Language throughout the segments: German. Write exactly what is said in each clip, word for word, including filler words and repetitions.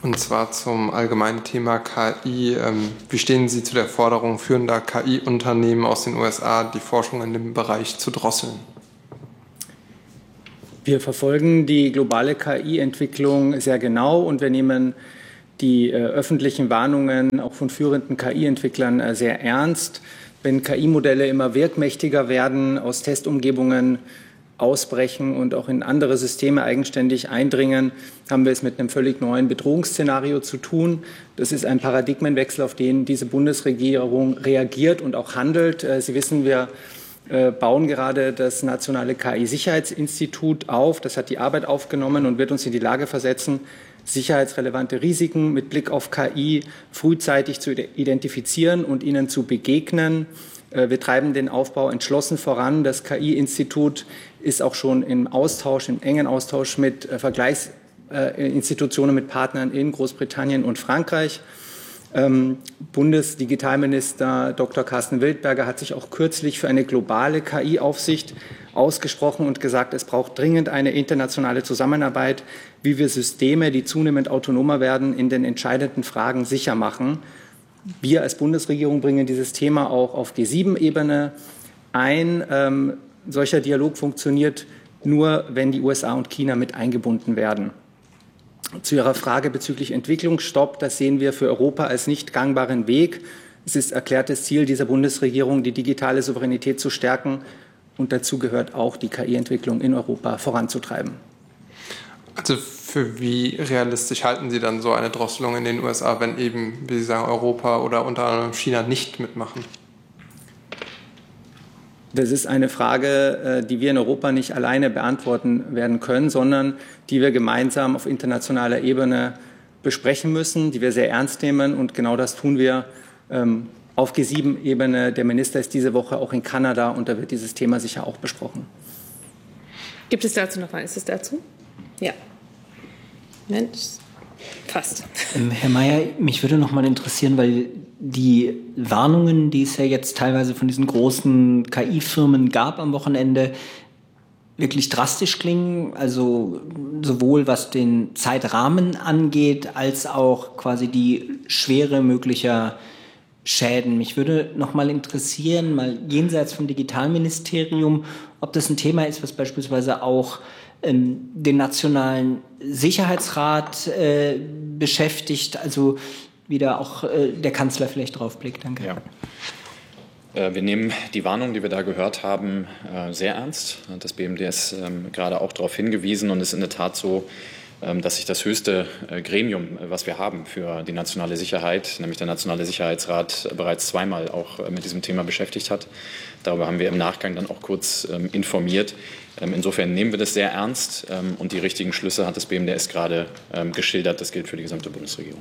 Und zwar zum allgemeinen Thema K I. Wie stehen Sie zu der Forderung führender K I-Unternehmen aus den U S A, die Forschung in dem Bereich zu drosseln? Wir verfolgen die globale K I-Entwicklung sehr genau und wir nehmen die äh, öffentlichen Warnungen auch von führenden K I-Entwicklern äh, sehr ernst. Wenn K I-Modelle immer wirkmächtiger werden, aus Testumgebungen ausbrechen und auch in andere Systeme eigenständig eindringen, haben wir es mit einem völlig neuen Bedrohungsszenario zu tun. Das ist ein Paradigmenwechsel, auf den diese Bundesregierung reagiert und auch handelt. Sie wissen, wir bauen gerade das Nationale K I-Sicherheitsinstitut auf. Das hat die Arbeit aufgenommen und wird uns in die Lage versetzen, sicherheitsrelevante Risiken mit Blick auf K I frühzeitig zu identifizieren und ihnen zu begegnen. Wir treiben den Aufbau entschlossen voran. Das K I-Institut ist auch schon im Austausch, im engen Austausch mit Vergleichsinstitutionen, mit Partnern in Großbritannien und Frankreich. Ähm, Bundesdigitalminister Doktor Carsten Wildberger hat sich auch kürzlich für eine globale K I-Aufsicht ausgesprochen und gesagt, es braucht dringend eine internationale Zusammenarbeit, wie wir Systeme, die zunehmend autonomer werden, in den entscheidenden Fragen sicher machen. Wir als Bundesregierung bringen dieses Thema auch auf G sieben Ebene ein. Ähm, solcher Dialog funktioniert nur, wenn die U S A und China mit eingebunden werden. Zu Ihrer Frage bezüglich Entwicklungsstopp, das sehen wir für Europa als nicht gangbaren Weg. Es ist erklärtes Ziel dieser Bundesregierung, die digitale Souveränität zu stärken. Und dazu gehört auch, die K I-Entwicklung in Europa voranzutreiben. Also für wie realistisch halten Sie dann so eine Drosselung in den U S A, wenn eben, wie Sie sagen, Europa oder unter anderem China nicht mitmachen? Das ist eine Frage, die wir in Europa nicht alleine beantworten werden können, sondern die wir gemeinsam auf internationaler Ebene besprechen müssen, die wir sehr ernst nehmen. Und genau das tun wir ähm, auf G sieben Ebene. Der Minister ist diese Woche auch in Kanada und da wird dieses Thema sicher auch besprochen. Gibt es dazu noch eines dazu? Ja. Mensch, fast. Ähm, Herr Mayer, mich würde noch mal interessieren, weil die Warnungen, die es ja jetzt teilweise von diesen großen K I-Firmen gab am Wochenende, wirklich drastisch klingen. Also sowohl was den Zeitrahmen angeht, als auch quasi die Schwere möglicher Schäden. Mich würde noch mal interessieren, mal jenseits vom Digitalministerium, ob das ein Thema ist, was beispielsweise auch ähm, den Nationalen Sicherheitsrat äh, beschäftigt, also wie da auch äh, der Kanzler vielleicht drauf blickt. Danke. Ja. Äh, wir nehmen die Warnung, die wir da gehört haben, äh, sehr ernst. Das B M D ist ähm, gerade auch darauf hingewiesen und es ist in der Tat so, ähm, dass sich das höchste äh, Gremium, äh, was wir haben für die nationale Sicherheit, nämlich der Nationale Sicherheitsrat, äh, bereits zweimal auch äh, mit diesem Thema beschäftigt hat. Darüber haben wir im Nachgang dann auch kurz ähm, informiert. Ähm, insofern nehmen wir das sehr ernst ähm, und die richtigen Schlüsse hat das B M D S gerade ähm, geschildert. Das gilt für die gesamte Bundesregierung.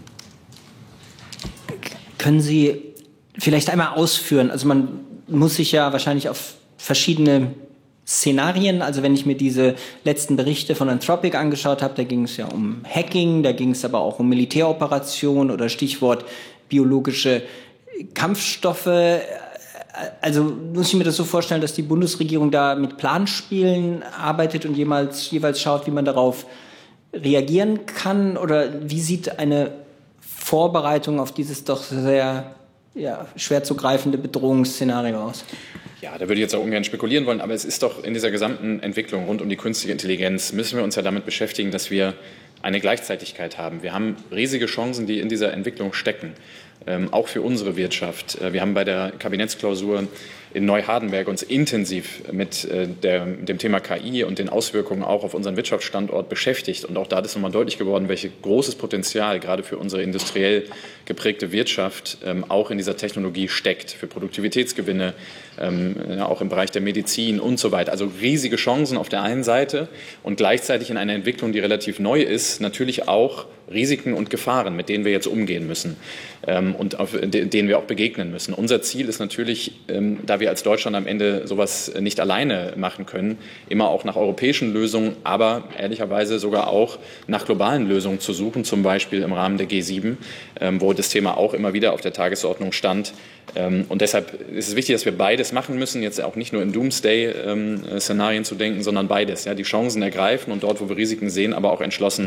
Können Sie vielleicht einmal ausführen? Also man muss sich ja wahrscheinlich auf verschiedene Szenarien, also wenn ich mir diese letzten Berichte von Anthropic angeschaut habe, da ging es ja um Hacking, da ging es aber auch um Militäroperationen oder Stichwort biologische Kampfstoffe. Also muss ich mir das so vorstellen, dass die Bundesregierung da mit Planspielen arbeitet und jeweils, jeweils schaut, wie man darauf reagieren kann? Oder wie sieht eine Vorbereitung auf dieses doch sehr ja, schwer zu greifende Bedrohungsszenario aus? Ja, da würde ich jetzt auch ungern spekulieren wollen, aber es ist doch in dieser gesamten Entwicklung rund um die künstliche Intelligenz, müssen wir uns ja damit beschäftigen, dass wir eine Gleichzeitigkeit haben. Wir haben riesige Chancen, die in dieser Entwicklung stecken, ähm, auch für unsere Wirtschaft. Wir haben bei der Kabinettsklausur in Neuhardenberg uns intensiv mit äh, der, dem Thema K I und den Auswirkungen auch auf unseren Wirtschaftsstandort beschäftigt. Und auch da ist nochmal deutlich geworden, welches großes Potenzial gerade für unsere industriell geprägte Wirtschaft ähm, auch in dieser Technologie steckt, für Produktivitätsgewinne, ähm, ja, auch im Bereich der Medizin und so weiter. Also riesige Chancen auf der einen Seite und gleichzeitig in einer Entwicklung, die relativ neu ist, natürlich auch Risiken und Gefahren, mit denen wir jetzt umgehen müssen ähm, und auf, de, denen wir auch begegnen müssen. Unser Ziel ist natürlich, ähm, da wir als Deutschland am Ende sowas nicht alleine machen können, immer auch nach europäischen Lösungen, aber ehrlicherweise sogar auch nach globalen Lösungen zu suchen, zum Beispiel im Rahmen der G sieben, ähm, wo das Thema auch immer wieder auf der Tagesordnung stand. Ähm, und deshalb ist es wichtig, dass wir beides machen müssen, jetzt auch nicht nur in Doomsday-Szenarien ähm, zu denken, sondern beides. Ja, die Chancen ergreifen und dort, wo wir Risiken sehen, aber auch entschlossen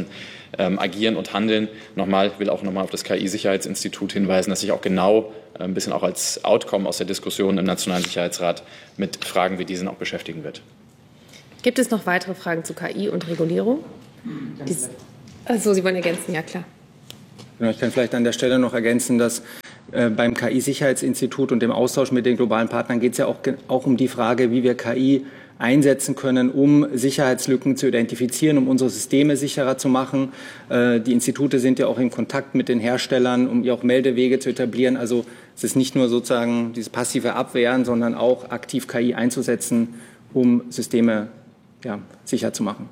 ähm, agieren und handeln. Nochmal, will auch nochmal auf das K I-Sicherheitsinstitut hinweisen, das sich auch genau äh, ein bisschen auch als Outcome aus der Diskussion im Nationalen Sicherheitsrat mit Fragen wie diesen auch beschäftigen wird. Gibt es noch weitere Fragen zu K I und Regulierung? Dies, also Sie wollen ergänzen, ja klar. Ich kann vielleicht an der Stelle noch ergänzen, dass äh, beim K I-Sicherheitsinstitut und dem Austausch mit den globalen Partnern geht es ja auch, auch um die Frage, wie wir K I einsetzen können, um Sicherheitslücken zu identifizieren, um unsere Systeme sicherer zu machen. Äh, die Institute sind ja auch in Kontakt mit den Herstellern, um hier auch Meldewege zu etablieren. Also es ist nicht nur sozusagen dieses passive Abwehren, sondern auch aktiv K I einzusetzen, um Systeme ja, sicher zu machen.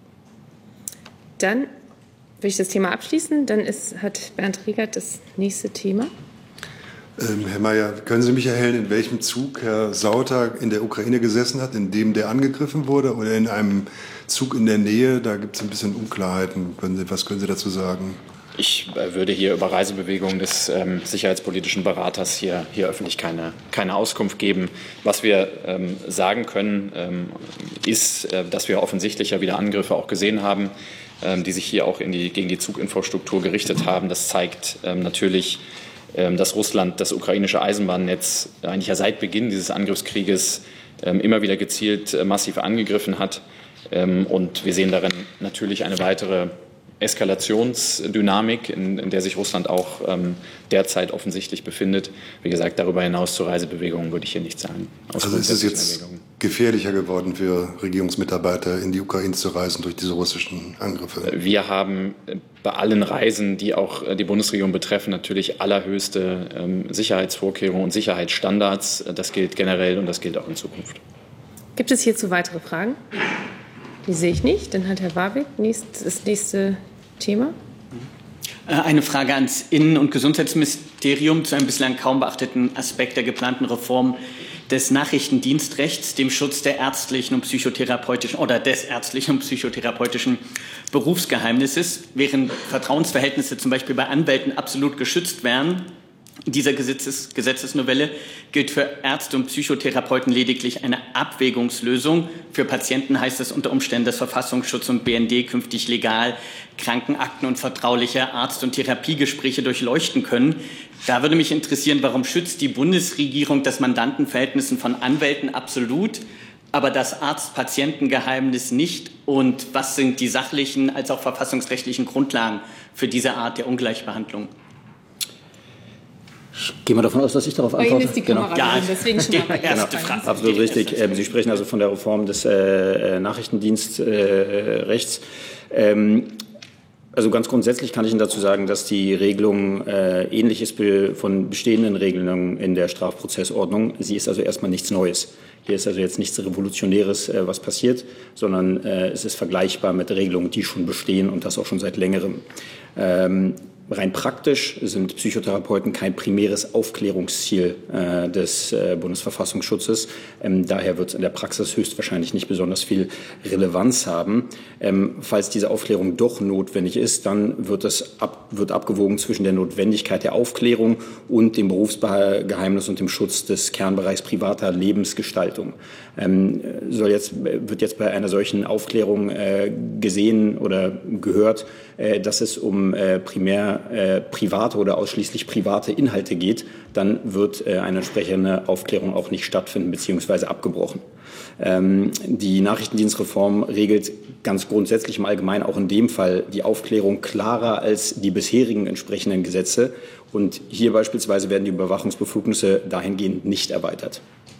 Dann will ich das Thema abschließen. Dann ist, hat Bernd Riegert das nächste Thema. Ähm, Herr Mayer, können Sie mich erhellen, in welchem Zug Herr Sauter in der Ukraine gesessen hat, in dem der angegriffen wurde, oder in einem Zug in der Nähe? Da gibt es ein bisschen Unklarheiten. Können Sie, was können Sie dazu sagen? Ich äh, würde hier über Reisebewegungen des ähm, sicherheitspolitischen Beraters hier, hier öffentlich keine, keine Auskunft geben. Was wir ähm, sagen können, ähm, ist, äh, dass wir offensichtlich ja wieder Angriffe auch gesehen haben, ähm, die sich hier auch in die, gegen die Zuginfrastruktur gerichtet haben. Das zeigt ähm, natürlich, ähm, dass Russland das ukrainische Eisenbahnnetz eigentlich ja seit Beginn dieses Angriffskrieges ähm, immer wieder gezielt äh, massiv angegriffen hat. Ähm, und wir sehen darin natürlich eine weitere Eskalationsdynamik, in, in der sich Russland auch ähm, derzeit offensichtlich befindet. Wie gesagt, darüber hinaus zu Reisebewegungen würde ich hier nichts sagen. Also ist es jetzt gefährlicher geworden für Regierungsmitarbeiter, in die Ukraine zu reisen durch diese russischen Angriffe? Wir haben bei allen Reisen, die auch die Bundesregierung betreffen, natürlich allerhöchste ähm, Sicherheitsvorkehrungen und Sicherheitsstandards. Das gilt generell und das gilt auch in Zukunft. Gibt es hierzu weitere Fragen? Die sehe ich nicht. Dann hat Herr Warwick nächst, das nächste Thema. Eine Frage ans Innen- und Gesundheitsministerium zu einem bislang kaum beachteten Aspekt der geplanten Reform des Nachrichtendienstrechts, dem Schutz der ärztlichen und psychotherapeutischen oder des ärztlichen und psychotherapeutischen Berufsgeheimnisses. Während Vertrauensverhältnisse zum Beispiel bei Anwälten absolut geschützt werden, in dieser Gesetzes Gesetzesnovelle gilt für Ärzte und Psychotherapeuten lediglich eine Abwägungslösung. Für Patienten heißt es unter Umständen, dass Verfassungsschutz und B N D künftig legal Krankenakten und vertrauliche Arzt- und Therapiegespräche durchleuchten können. Da würde mich interessieren, warum schützt die Bundesregierung das Mandantenverhältnissen von Anwälten absolut, aber das Arzt-Patienten-Geheimnis nicht? Und was sind die sachlichen als auch verfassungsrechtlichen Grundlagen für diese Art der Ungleichbehandlung? Gehen wir davon aus, dass ich darauf antworte? Bei Ihnen ist die Kamera genau. ja, deswegen schon mal erste genau. Frage. Absolut richtig. Sie sprechen also von der Reform des äh, Nachrichtendienstrechts. Ähm, also ganz grundsätzlich kann ich Ihnen dazu sagen, dass die Regelung äh, ähnlich ist von bestehenden Regelungen in der Strafprozessordnung. Sie ist also erstmal nichts Neues. Hier ist also jetzt nichts Revolutionäres, äh, was passiert, sondern äh, es ist vergleichbar mit Regelungen, die schon bestehen und das auch schon seit längerem. Ähm, Rein praktisch sind Psychotherapeuten kein primäres Aufklärungsziel äh, des äh, Bundesverfassungsschutzes. Ähm, daher wird es in der Praxis höchstwahrscheinlich nicht besonders viel Relevanz haben. Ähm, falls diese Aufklärung doch notwendig ist, dann wird es ab, wird abgewogen zwischen der Notwendigkeit der Aufklärung und dem Berufsgeheimnis und dem Schutz des Kernbereichs privater Lebensgestaltung. Ähm, soll jetzt, wird jetzt bei einer solchen Aufklärung äh, gesehen oder gehört, äh, dass es um äh, primär äh, private oder ausschließlich private Inhalte geht, dann wird äh, eine entsprechende Aufklärung auch nicht stattfinden bzw. abgebrochen. Ähm, die Nachrichtendienstreform regelt ganz grundsätzlich im Allgemeinen auch in dem Fall die Aufklärung klarer als die bisherigen entsprechenden Gesetze. Und hier beispielsweise werden die Überwachungsbefugnisse dahingehend nicht erweitert.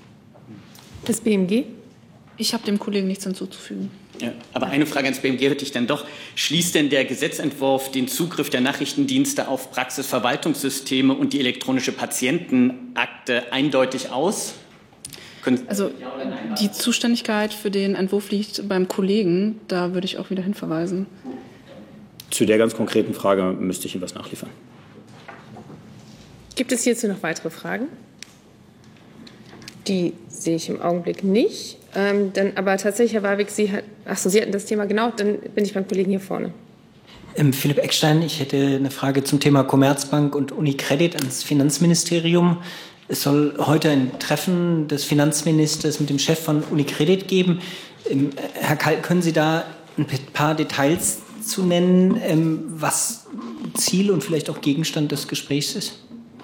Das B M G? Ich habe dem Kollegen nichts hinzuzufügen. Ja, aber eine Frage ans B M G hätte ich dann doch. Schließt denn der Gesetzentwurf den Zugriff der Nachrichtendienste auf Praxisverwaltungssysteme und die elektronische Patientenakte eindeutig aus? Können also die Zuständigkeit für den Entwurf liegt beim Kollegen. Da würde ich auch wieder hinverweisen. Zu der ganz konkreten Frage müsste ich Ihnen was nachliefern. Gibt es hierzu noch weitere Fragen? Die sehe ich im Augenblick nicht. Ähm, dann aber tatsächlich, Herr Warwick, Sie, hat, ach so, Sie hatten das Thema genau, dann bin ich beim Kollegen hier vorne. Ähm, Philipp Eckstein, ich hätte eine Frage zum Thema Commerzbank und Unicredit ans Finanzministerium. Es soll heute ein Treffen des Finanzministers mit dem Chef von Unicredit geben. Ähm, Herr Kalk, können Sie da ein paar Details zu nennen, ähm, was Ziel und vielleicht auch Gegenstand des Gesprächs ist?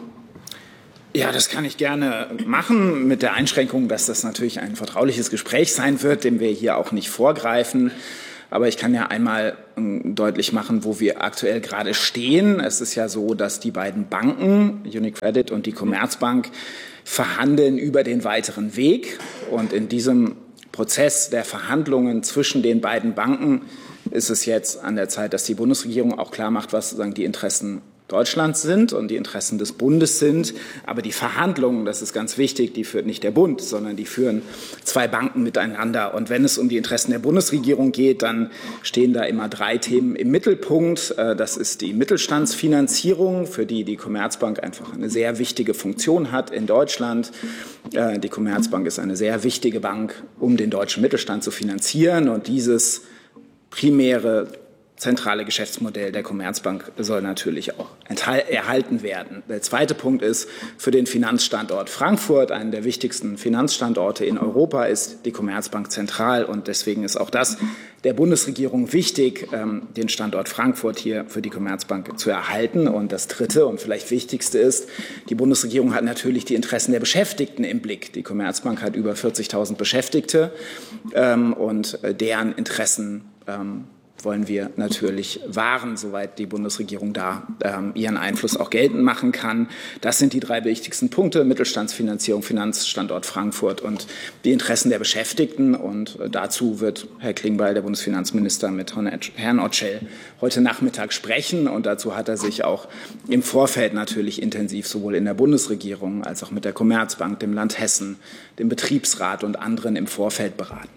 Ja, das kann ich gerne machen, mit der Einschränkung, dass das natürlich ein vertrauliches Gespräch sein wird, dem wir hier auch nicht vorgreifen. Aber ich kann ja einmal deutlich machen, wo wir aktuell gerade stehen. Es ist ja so, dass die beiden Banken, UniCredit und die Commerzbank, verhandeln über den weiteren Weg. Und in diesem Prozess der Verhandlungen zwischen den beiden Banken ist es jetzt an der Zeit, dass die Bundesregierung auch klar macht, was sozusagen die Interessen Deutschlands sind und die Interessen des Bundes sind. Aber die Verhandlungen, das ist ganz wichtig, die führt nicht der Bund, sondern die führen zwei Banken miteinander. Und wenn es um die Interessen der Bundesregierung geht, dann stehen da immer drei Themen im Mittelpunkt. Das ist die Mittelstandsfinanzierung, für die die Commerzbank einfach eine sehr wichtige Funktion hat in Deutschland. Die Commerzbank ist eine sehr wichtige Bank, um den deutschen Mittelstand zu finanzieren. Und dieses primäre zentrale Geschäftsmodell der Commerzbank soll natürlich auch erhalten werden. Der zweite Punkt ist, für den Finanzstandort Frankfurt, einen der wichtigsten Finanzstandorte in Europa, ist die Commerzbank zentral. Und deswegen ist auch das der Bundesregierung wichtig, den Standort Frankfurt hier für die Commerzbank zu erhalten. Und das dritte und vielleicht wichtigste ist, die Bundesregierung hat natürlich die Interessen der Beschäftigten im Blick. Die Commerzbank hat über vierzigtausend Beschäftigte und deren Interessen wollen wir natürlich wahren, soweit die Bundesregierung da ähm, ihren Einfluss auch geltend machen kann. Das sind die drei wichtigsten Punkte: Mittelstandsfinanzierung, Finanzstandort Frankfurt und die Interessen der Beschäftigten. Und äh, dazu wird Herr Klingbeil, der Bundesfinanzminister, mit Herrn Otschel heute Nachmittag sprechen. Und dazu hat er sich auch im Vorfeld natürlich intensiv sowohl in der Bundesregierung als auch mit der Commerzbank, dem Land Hessen, dem Betriebsrat und anderen im Vorfeld beraten.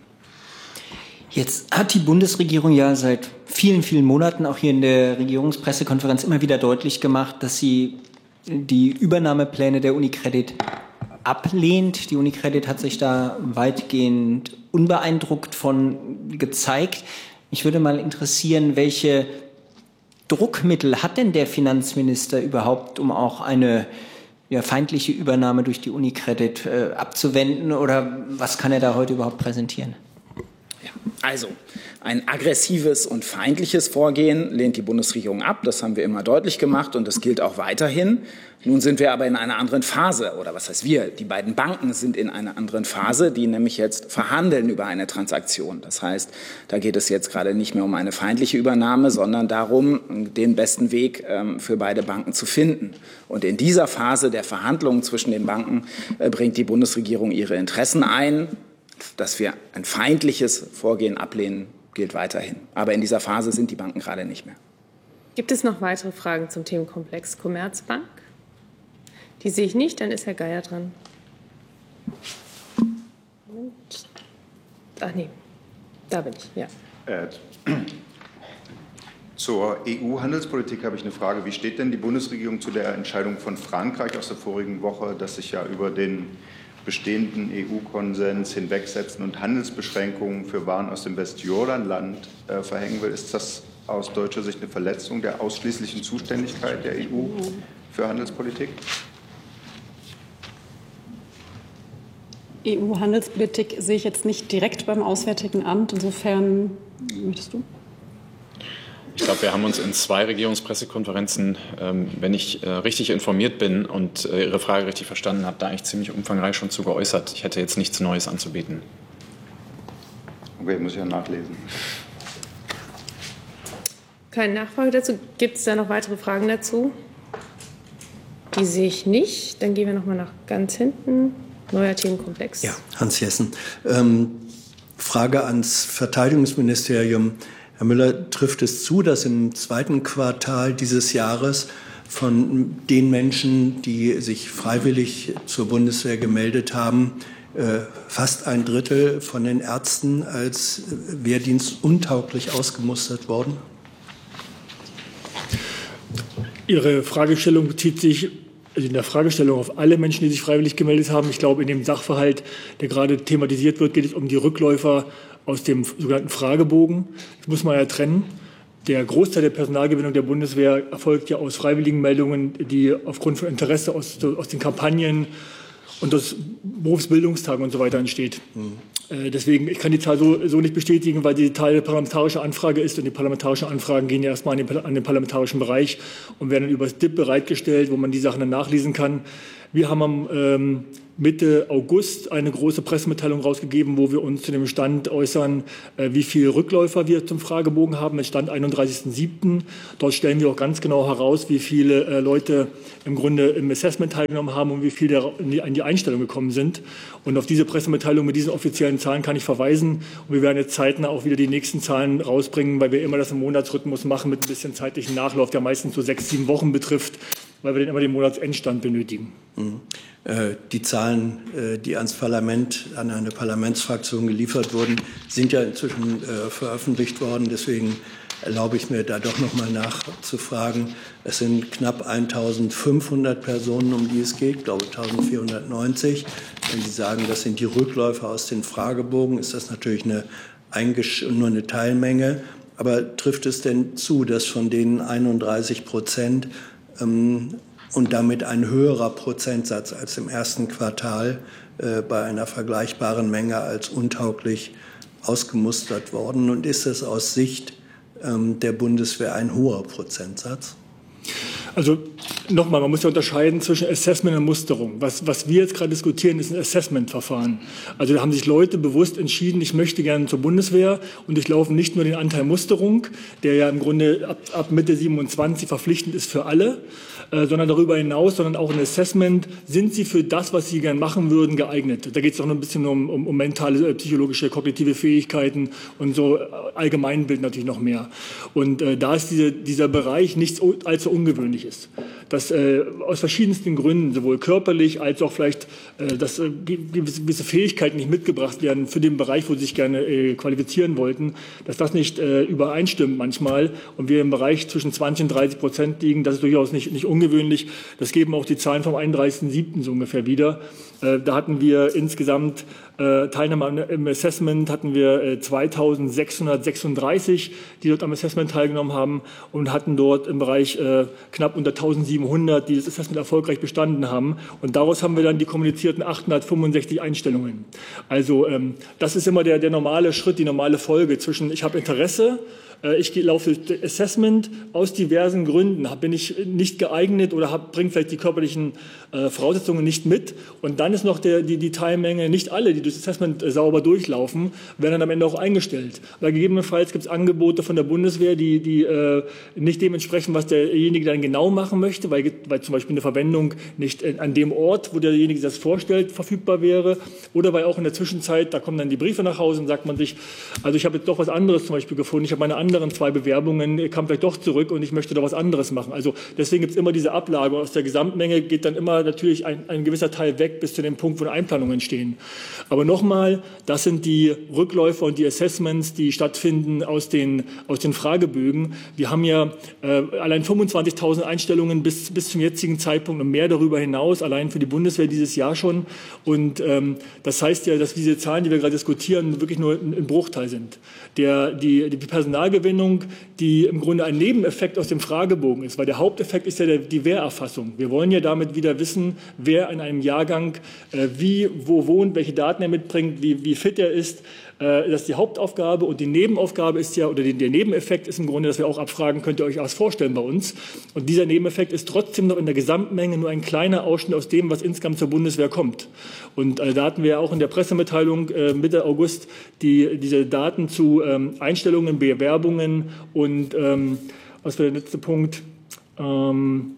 Jetzt hat die Bundesregierung ja seit vielen, vielen Monaten auch hier in der Regierungspressekonferenz immer wieder deutlich gemacht, dass sie die Übernahmepläne der UniCredit ablehnt. Die UniCredit hat sich da weitgehend unbeeindruckt von gezeigt. Mich würde mal interessieren, welche Druckmittel hat denn der Finanzminister überhaupt, um auch eine ja, feindliche Übernahme durch die UniCredit äh, abzuwenden? Oder was kann er da heute überhaupt präsentieren? Also, ein aggressives und feindliches Vorgehen lehnt die Bundesregierung ab. Das haben wir immer deutlich gemacht und das gilt auch weiterhin. Nun sind wir aber in einer anderen Phase. Oder was heißt wir? Die beiden Banken sind in einer anderen Phase, die nämlich jetzt verhandeln über eine Transaktion. Das heißt, da geht es jetzt gerade nicht mehr um eine feindliche Übernahme, sondern darum, den besten Weg ähm, für beide Banken zu finden. Und in dieser Phase der Verhandlungen zwischen den Banken äh, bringt die Bundesregierung ihre Interessen ein. Dass wir ein feindliches Vorgehen ablehnen, gilt weiterhin. Aber in dieser Phase sind die Banken gerade nicht mehr. Gibt es noch weitere Fragen zum Themenkomplex Commerzbank? Die sehe ich nicht, dann ist Herr Geier dran. Ach nee, da bin ich, ja. Äh, zur E U-Handelspolitik habe ich eine Frage. Wie steht denn die Bundesregierung zu der Entscheidung von Frankreich aus der vorigen Woche, dass sich ja über den bestehenden E U-Konsens hinwegsetzen und Handelsbeschränkungen für Waren aus dem Westjordanland äh, verhängen will? Ist das aus deutscher Sicht eine Verletzung der ausschließlichen Zuständigkeit der E U für Handelspolitik? E U-Handelspolitik sehe ich jetzt nicht direkt beim Auswärtigen Amt. Insofern, möchtest du? Ich glaube, wir haben uns in zwei Regierungspressekonferenzen, ähm, wenn ich äh, richtig informiert bin und äh, Ihre Frage richtig verstanden habe, da eigentlich ziemlich umfangreich schon zu geäußert. Ich hätte jetzt nichts Neues anzubieten. Okay, muss ich ja nachlesen. Keine Nachfrage dazu. Gibt es da noch weitere Fragen dazu? Die sehe ich nicht. Dann gehen wir noch mal nach ganz hinten. Neuer Themenkomplex. Ja, Hans Jessen. Ähm, Frage ans Verteidigungsministerium. Herr Müller, trifft es zu, dass im zweiten Quartal dieses Jahres von den Menschen, die sich freiwillig zur Bundeswehr gemeldet haben, fast ein Drittel von den Ärzten als wehrdienstuntauglich ausgemustert wurden? Ihre Fragestellung bezieht sich also in der Fragestellung auf alle Menschen, die sich freiwillig gemeldet haben. Ich glaube, in dem Sachverhalt, der gerade thematisiert wird, geht es um die Rückläufer aus dem sogenannten Fragebogen. Das muss man ja trennen. Der Großteil der Personalgewinnung der Bundeswehr erfolgt ja aus Freiwilligenmeldungen, die aufgrund von Interesse aus, aus den Kampagnen und aus Berufsbildungstagen und so weiter entsteht. Deswegen, ich kann die Zahl so, so nicht bestätigen, weil die Teil der parlamentarischen Anfrage ist und die parlamentarischen Anfragen gehen ja erstmal an den, an den parlamentarischen Bereich und werden dann über das D I P bereitgestellt, wo man die Sachen dann nachlesen kann. Wir haben am ähm, Mitte August eine große Pressemitteilung rausgegeben, wo wir uns zu dem Stand äußern, äh, wie viele Rückläufer wir zum Fragebogen haben. Es stand einunddreißigsten siebten Dort stellen wir auch ganz genau heraus, wie viele äh, Leute im Grunde im Assessment teilgenommen haben und wie viele in die, in die Einstellung gekommen sind. Und auf diese Pressemitteilung mit diesen offiziellen Zahlen kann ich verweisen. Und wir werden jetzt zeitnah auch wieder die nächsten Zahlen rausbringen, weil wir immer das im Monatsrhythmus machen mit ein bisschen zeitlichen Nachlauf, der meistens so sechs, sieben Wochen betrifft, weil wir dann immer den Monatsendstand benötigen. Mhm. Äh, die Zahlen, äh, die ans Parlament, an eine Parlamentsfraktion geliefert wurden, sind ja inzwischen äh, veröffentlicht worden. Deswegen erlaube ich mir da doch noch mal nachzufragen. Es sind knapp eintausendfünfhundert Personen, um die es geht, ich glaube eintausendvierhundertneunzig. Wenn Sie sagen, das sind die Rückläufer aus den Fragebogen, ist das natürlich eine nur eine Teilmenge. Aber trifft es denn zu, dass von denen einunddreißig Prozent ähm, und damit ein höherer Prozentsatz als im ersten Quartal äh, bei einer vergleichbaren Menge als untauglich ausgemustert worden? Und ist es aus Sicht ähm, der Bundeswehr ein hoher Prozentsatz? Also nochmal, man muss ja unterscheiden zwischen Assessment und Musterung. Was, was wir jetzt gerade diskutieren, ist ein Assessment-Verfahren. Also da haben sich Leute bewusst entschieden, ich möchte gerne zur Bundeswehr und durchlaufen nicht nur den Anteil Musterung, der ja im Grunde ab, ab Mitte siebenundzwanzig verpflichtend ist für alle, äh, sondern darüber hinaus, sondern auch ein Assessment, sind sie für das, was sie gerne machen würden, geeignet. Da geht es auch noch ein bisschen um, um, um mentale, psychologische, kognitive Fähigkeiten und so Allgemeinbild natürlich noch mehr. Und äh, da ist diese, dieser Bereich nicht allzu ungewöhnlich ist. Dass äh, aus verschiedensten Gründen, sowohl körperlich als auch vielleicht, äh, dass äh, gewisse Fähigkeiten nicht mitgebracht werden für den Bereich, wo sie sich gerne äh, qualifizieren wollten, dass das nicht äh, übereinstimmt manchmal und wir im Bereich zwischen zwanzig und dreißig Prozent liegen, das ist durchaus nicht, nicht ungewöhnlich. Das geben auch die Zahlen vom einunddreißigsten siebten so ungefähr wieder. Äh, da hatten wir insgesamt äh, Teilnehmer im Assessment, hatten wir äh, zweitausendsechshundertsechsunddreißig, die dort am Assessment teilgenommen haben und hatten dort im Bereich äh, knapp unter eintausendsiebenhundert, die das Assessment erfolgreich bestanden haben. Und daraus haben wir dann die kommunizierten achthundertfünfundsechzig Einstellungen. Also ähm, das ist immer der, der normale Schritt, die normale Folge zwischen ich habe Interesse, ich laufe Assessment aus diversen Gründen. Bin ich nicht geeignet oder bringe vielleicht die körperlichen äh, Voraussetzungen nicht mit. Und dann ist noch der, die, die Teilmenge, nicht alle, die das Assessment äh, sauber durchlaufen, werden dann am Ende auch eingestellt. Weil gegebenenfalls gibt es Angebote von der Bundeswehr, die, die äh, nicht dementsprechend, was derjenige dann genau machen möchte, weil, weil zum Beispiel eine Verwendung nicht an dem Ort, wo derjenige das vorstellt, verfügbar wäre. Oder weil auch in der Zwischenzeit, da kommen dann die Briefe nach Hause und sagt man sich, also ich habe jetzt doch was anderes zum Beispiel gefunden, ich habe meine anderen zwei Bewerbungen, kam vielleicht doch zurück und ich möchte da was anderes machen. Also deswegen gibt es immer diese Ablage. Aus der Gesamtmenge geht dann immer natürlich ein, ein gewisser Teil weg bis zu dem Punkt, wo Einplanungen entstehen. Aber nochmal, das sind die Rückläufer und die Assessments, die stattfinden aus den, aus den Fragebögen. Wir haben ja äh, allein fünfundzwanzigtausend Einstellungen bis, bis zum jetzigen Zeitpunkt und mehr darüber hinaus, allein für die Bundeswehr dieses Jahr schon. Und ähm, das heißt ja, dass diese Zahlen, die wir gerade diskutieren, wirklich nur ein, ein Bruchteil sind. Der, die, die Personalgewinnung, die im Grunde ein Nebeneffekt aus dem Fragebogen ist, weil der Haupteffekt ist ja der, die Wehrerfassung. Wir wollen ja damit wieder wissen, wer in einem Jahrgang äh, wie, wo wohnt, welche Daten er mitbringt, wie, wie fit er ist. Äh, das ist die Hauptaufgabe und die Nebenaufgabe ist ja, oder die, der Nebeneffekt ist im Grunde, dass wir auch abfragen, könnt ihr euch was vorstellen bei uns. Und dieser Nebeneffekt ist trotzdem noch in der Gesamtmenge nur ein kleiner Ausschnitt aus dem, was insgesamt zur Bundeswehr kommt. Und äh, da hatten wir auch in der Pressemitteilung äh, Mitte August die, diese Daten zu ähm, Einstellungen, Bewerbungen und ähm, was war der letzte Punkt? Ähm,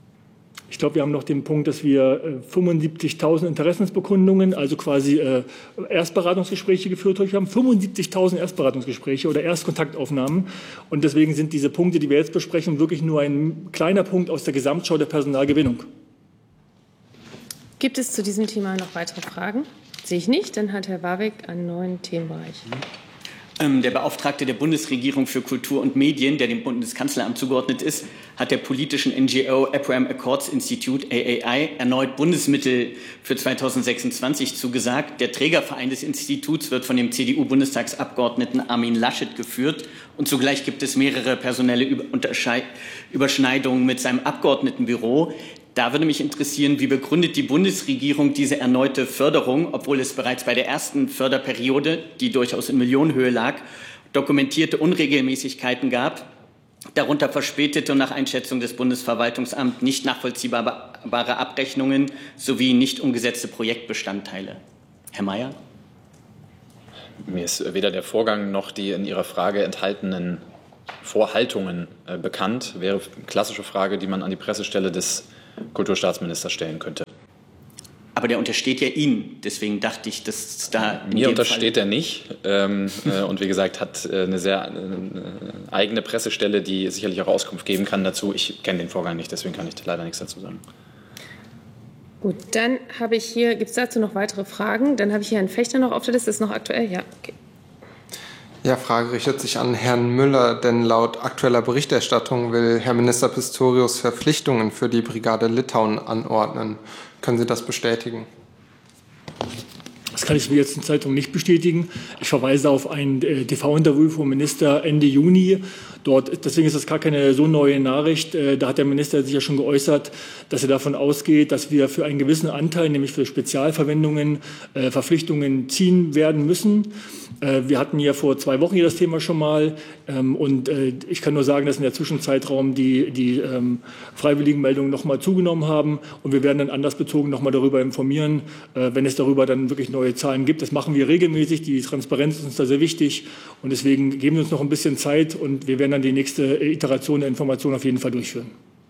ich glaube, wir haben noch den Punkt, dass wir äh, fünfundsiebzigtausend Interessensbekundungen, also quasi äh, Erstberatungsgespräche geführt haben. fünfundsiebzigtausend Erstberatungsgespräche oder Erstkontaktaufnahmen. Und deswegen sind diese Punkte, die wir jetzt besprechen, wirklich nur ein kleiner Punkt aus der Gesamtschau der Personalgewinnung. Gibt es zu diesem Thema noch weitere Fragen? Sehe ich nicht. Dann hat Herr Warwick einen neuen Themenbereich. Der Beauftragte der Bundesregierung für Kultur und Medien, der dem Bundeskanzleramt zugeordnet ist, hat der politischen N G O Abraham Accords Institute, A A I, erneut Bundesmittel für zweitausendsechsundzwanzig zugesagt. Der Trägerverein des Instituts wird von dem C D U-Bundestagsabgeordneten Armin Laschet geführt. Und zugleich gibt es mehrere personelle Überschneidungen mit seinem Abgeordnetenbüro. Da würde mich interessieren, wie begründet die Bundesregierung diese erneute Förderung, obwohl es bereits bei der ersten Förderperiode, die durchaus in Millionenhöhe lag, dokumentierte Unregelmäßigkeiten gab, darunter verspätete und nach Einschätzung des Bundesverwaltungsamts nicht nachvollziehbare Abrechnungen sowie nicht umgesetzte Projektbestandteile. Herr Mayer? Mir ist weder der Vorgang noch die in Ihrer Frage enthaltenen Vorhaltungen äh, bekannt. Wäre eine klassische Frage, die man an die Pressestelle des Kulturstaatsministers stellen könnte. Aber der untersteht ja Ihnen. Deswegen dachte ich, dass da... Mir untersteht er nicht. Ähm, äh, und wie gesagt, hat äh, eine sehr äh, eigene Pressestelle, die sicherlich auch Auskunft geben kann dazu. Ich kenne den Vorgang nicht, deswegen kann ich leider nichts dazu sagen. Gut, dann habe ich hier, gibt es dazu noch weitere Fragen? Dann habe ich hier Herrn Fechter noch auf der Liste. Ist noch aktuell? Ja, okay. Ja, Frage richtet sich an Herrn Müller, denn laut aktueller Berichterstattung will Herr Minister Pistorius Verpflichtungen für die Brigade Litauen anordnen. Können Sie das bestätigen? Das kann ich mir jetzt in der Zeitung nicht bestätigen. Ich verweise auf ein äh, T V-Interview vom Minister Ende Juni. Dort, deswegen ist das gar keine so neue Nachricht. Äh, da hat der Minister sich ja schon geäußert, dass er davon ausgeht, dass wir für einen gewissen Anteil, nämlich für Spezialverwendungen, äh, Verpflichtungen ziehen werden müssen. Äh, wir hatten ja vor zwei Wochen hier das Thema schon mal. Ähm, und äh, ich kann nur sagen, dass in der Zwischenzeitraum die, die ähm, Freiwilligenmeldungen noch mal zugenommen haben. Und wir werden dann andersbezogen noch mal darüber informieren, äh, wenn es darüber dann wirklich neue Zahlen gibt. Das machen wir regelmäßig. Die Transparenz ist uns da sehr wichtig. Und deswegen geben wir uns noch ein bisschen Zeit und wir werden dann die nächste Iteration der Information auf jeden Fall durchführen.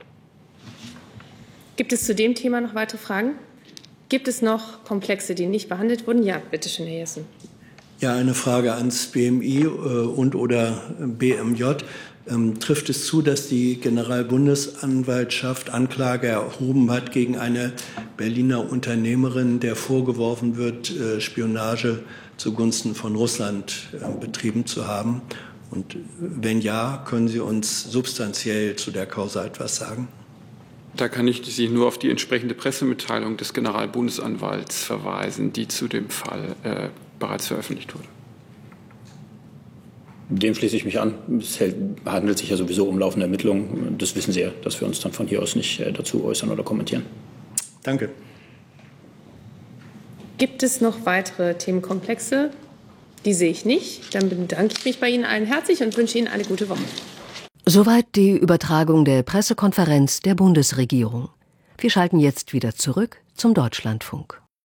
Gibt es zu dem Thema noch weitere Fragen? Gibt es noch Komplexe, die nicht behandelt wurden? Ja, bitte schön, Herr Jessen. Ja, eine Frage ans B M I und oder B M J. Ähm, trifft es zu, dass die Generalbundesanwaltschaft Anklage erhoben hat gegen eine Berliner Unternehmerin, der vorgeworfen wird, äh, Spionage zugunsten von Russland äh, betrieben zu haben? Und wenn ja, können Sie uns substanziell zu der Causa etwas sagen? Da kann ich Sie nur auf die entsprechende Pressemitteilung des Generalbundesanwalts verweisen, die zu dem Fall äh, bereits veröffentlicht wurde. Dem schließe ich mich an. Es handelt sich ja sowieso um laufende Ermittlungen. Das wissen Sie ja, dass wir uns dann von hier aus nicht dazu äußern oder kommentieren. Danke. Gibt es noch weitere Themenkomplexe? Die sehe ich nicht. Dann bedanke ich mich bei Ihnen allen herzlich und wünsche Ihnen eine gute Woche. Soweit die Übertragung der Pressekonferenz der Bundesregierung. Wir schalten jetzt wieder zurück zum Deutschlandfunk.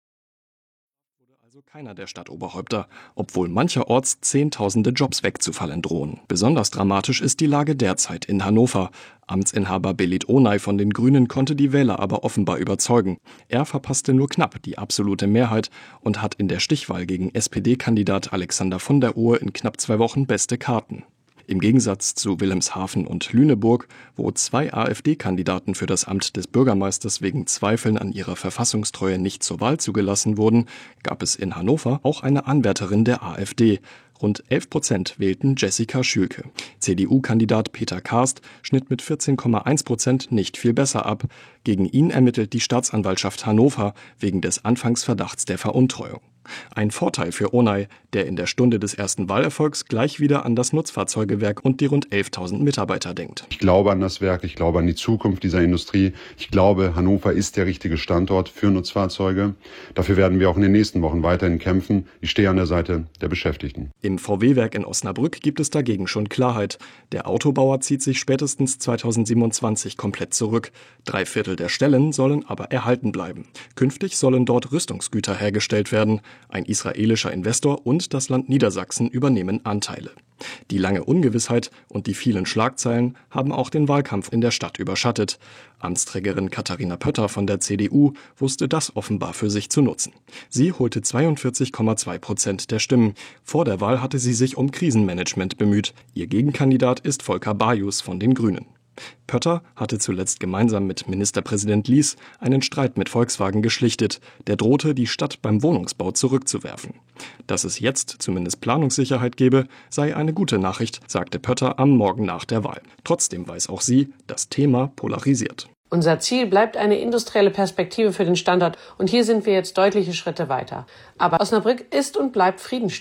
Keiner der Stadtoberhäupter, obwohl mancherorts Zehntausende Jobs wegzufallen drohen. Besonders dramatisch ist die Lage derzeit in Hannover. Amtsinhaber Belit Onay von den Grünen konnte die Wähler aber offenbar überzeugen. Er verpasste nur knapp die absolute Mehrheit und hat in der Stichwahl gegen S P D-Kandidat Alexander von der Ohe in knapp zwei Wochen beste Karten. Im Gegensatz zu Wilhelmshaven und Lüneburg, wo zwei AfD-Kandidaten für das Amt des Bürgermeisters wegen Zweifeln an ihrer Verfassungstreue nicht zur Wahl zugelassen wurden, gab es in Hannover auch eine Anwärterin der AfD. Rund elf Prozent wählten Jessica Schülke. C D U-Kandidat Peter Karst schnitt mit vierzehn Komma eins Prozent nicht viel besser ab. Gegen ihn ermittelt die Staatsanwaltschaft Hannover wegen des Anfangsverdachts der Veruntreuung. Ein Vorteil für Onay, der in der Stunde des ersten Wahlerfolgs gleich wieder an das Nutzfahrzeugewerk und die rund elftausend Mitarbeiter denkt. Ich glaube an das Werk, ich glaube an die Zukunft dieser Industrie. Ich glaube, Hannover ist der richtige Standort für Nutzfahrzeuge. Dafür werden wir auch in den nächsten Wochen weiterhin kämpfen. Ich stehe an der Seite der Beschäftigten. Im V W-Werk in Osnabrück gibt es dagegen schon Klarheit. Der Autobauer zieht sich spätestens zweitausendsiebenundzwanzig komplett zurück. Drei Viertel der Stellen sollen aber erhalten bleiben. Künftig sollen dort Rüstungsgüter hergestellt werden. Ein israelischer Investor und das Land Niedersachsen übernehmen Anteile. Die lange Ungewissheit und die vielen Schlagzeilen haben auch den Wahlkampf in der Stadt überschattet. Amtsträgerin Katharina Pötter von der C D U wusste das offenbar für sich zu nutzen. Sie holte zweiundvierzig Komma zwei Prozent der Stimmen. Vor der Wahl hatte sie sich um Krisenmanagement bemüht. Ihr Gegenkandidat ist Volker Bajus von den Grünen. Pötter hatte zuletzt gemeinsam mit Ministerpräsident Lies einen Streit mit Volkswagen geschlichtet, der drohte, die Stadt beim Wohnungsbau zurückzuwerfen. Dass es jetzt zumindest Planungssicherheit gebe, sei eine gute Nachricht, sagte Pötter am Morgen nach der Wahl. Trotzdem weiß auch sie, das Thema polarisiert. Unser Ziel bleibt eine industrielle Perspektive für den Standort und hier sind wir jetzt deutliche Schritte weiter. Aber Osnabrück ist und bleibt Friedensstadt.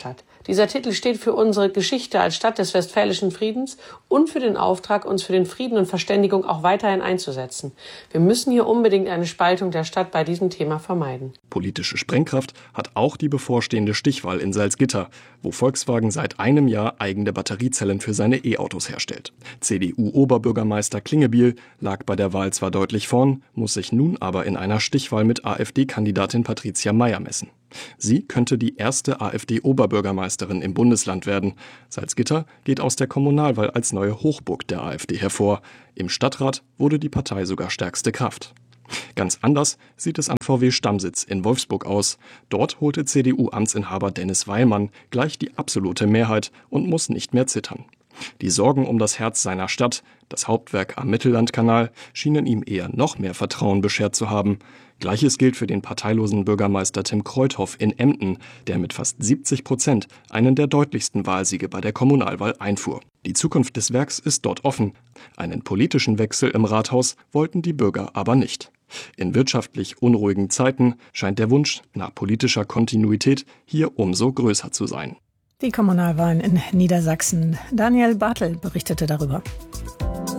Dieser Titel steht für unsere Geschichte als Stadt des Westfälischen Friedens und für den Auftrag, uns für den Frieden und Verständigung auch weiterhin einzusetzen. Wir müssen hier unbedingt eine Spaltung der Stadt bei diesem Thema vermeiden. Politische Sprengkraft hat auch die bevorstehende Stichwahl in Salzgitter, wo Volkswagen seit einem Jahr eigene Batteriezellen für seine E-Autos herstellt. C D U-Oberbürgermeister Klingebiel lag bei der Wahl zwar deutlich vorn, muss sich nun aber in einer Stichwahl mit AfD-Kandidatin Patricia Mayr messen. Sie könnte die erste AfD-Oberbürgermeisterin im Bundesland werden. Salzgitter geht aus der Kommunalwahl als neue Hochburg der AfD hervor. Im Stadtrat wurde die Partei sogar stärkste Kraft. Ganz anders sieht es am V W-Stammsitz in Wolfsburg aus. Dort holte C D U-Amtsinhaber Dennis Weilmann gleich die absolute Mehrheit und muss nicht mehr zittern. Die Sorgen um das Herz seiner Stadt, das Hauptwerk am Mittellandkanal, schienen ihm eher noch mehr Vertrauen beschert zu haben. Gleiches gilt für den parteilosen Bürgermeister Tim Kreuthoff in Emden, der mit fast siebzig Prozent einen der deutlichsten Wahlsiege bei der Kommunalwahl einfuhr. Die Zukunft des Werks ist dort offen. Einen politischen Wechsel im Rathaus wollten die Bürger aber nicht. In wirtschaftlich unruhigen Zeiten scheint der Wunsch nach politischer Kontinuität hier umso größer zu sein. Die Kommunalwahlen in Niedersachsen. Daniel Bartel berichtete darüber.